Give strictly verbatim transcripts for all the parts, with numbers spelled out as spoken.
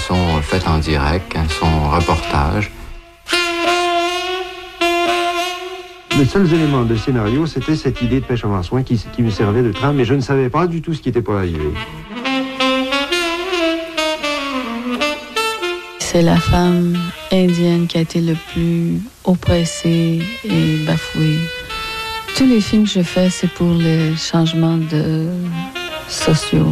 son fait en direct, un son reportage. Les seuls éléments de scénario, c'était cette idée de pêche en marsouin qui, qui me servait de trame, mais je ne savais pas du tout ce qui était pour arriver. C'est la femme indienne qui a été le plus oppressée et bafouée. Tous les films que je fais, c'est pour les changements de sociaux.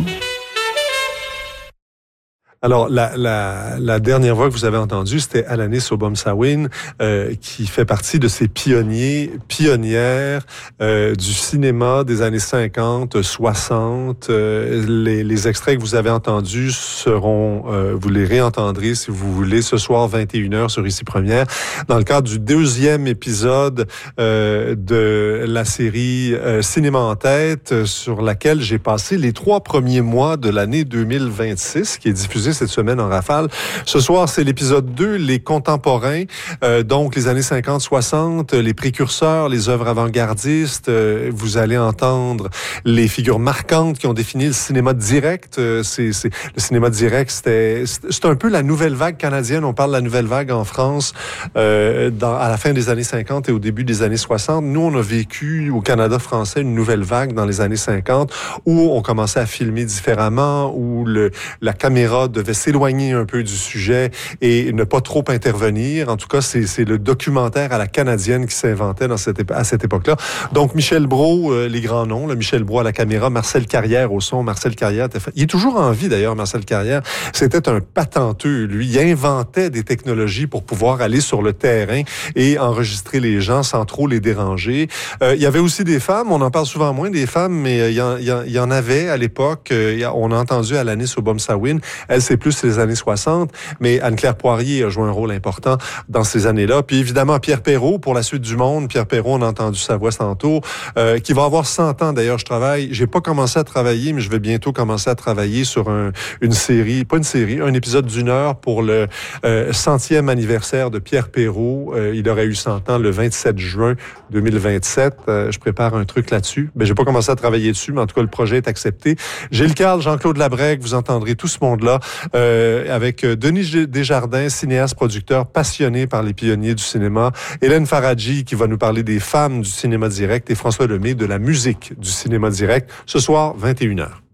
Alors, la, la, la dernière voix que vous avez entendue, c'était Alanis Obomsawin, euh, qui fait partie de ces pionniers, pionnières euh, du cinéma des années cinquante, soixante. Euh, les, les extraits que vous avez entendus seront, euh, vous les réentendrez si vous voulez, ce soir vingt et une heures sur Ici Première, dans le cadre du deuxième épisode euh, de la série euh, Cinéma en tête, sur laquelle j'ai passé les trois premiers mois de l'année deux mille vingt-six, qui est diffusée cette semaine en rafale. Ce soir, c'est l'épisode deux, les contemporains, euh, donc les années cinquante soixante, les précurseurs, les œuvres avant-gardistes. Euh, vous allez entendre les figures marquantes qui ont défini le cinéma direct. Euh, c'est, c'est, le cinéma direct, c'était, c'est un peu la nouvelle vague canadienne. On parle de la nouvelle vague en France euh, dans, à la fin des années cinquante et au début des années soixante. Nous, on a vécu au Canada français une nouvelle vague dans les années cinquante où on commençait à filmer différemment, où le, la caméra devait s'éloigner un peu du sujet et ne pas trop intervenir. En tout cas, c'est, c'est le documentaire à la canadienne qui s'inventait dans cette, à cette époque-là. Donc, Michel Brault, euh, les grands noms, là, Michel Brault à la caméra, Marcel Carrière au son. Marcel Carrière, il est toujours en vie d'ailleurs, Marcel Carrière. C'était un patenteux, lui. Il inventait des technologies pour pouvoir aller sur le terrain et enregistrer les gens sans trop les déranger. Euh, il y avait aussi des femmes, on en parle souvent moins des femmes, mais euh, il, y en, il, y en, il y en avait à l'époque. Euh, on a entendu Alanis Obomsawin. Elle, c'est plus les années soixante, mais Anne-Claire Poirier a joué un rôle important dans ces années-là. Puis évidemment, Pierre Perrault, pour la suite du monde. Pierre Perrault, on a entendu sa voix tantôt, euh, qui va avoir cent ans. D'ailleurs, je travaille, j'ai pas commencé à travailler, mais je vais bientôt commencer à travailler sur un, une série, pas une série, un épisode d'une heure pour le euh, centième anniversaire de Pierre Perrault. Euh, il aurait eu cent ans le vingt-sept juin deux mille vingt-sept. Euh, je prépare un truc là-dessus. Ben, j'ai pas commencé à travailler dessus, mais en tout cas, le projet est accepté. Gilles Carle, Jean-Claude Labrègue, vous entendrez tout ce monde-là. Euh, avec Denis Desjardins, cinéaste, producteur, passionné par les pionniers du cinéma. Hélène Faradji, qui va nous parler des femmes du cinéma direct. Et François Lemay, de la musique du cinéma direct. Ce soir, vingt et une heures.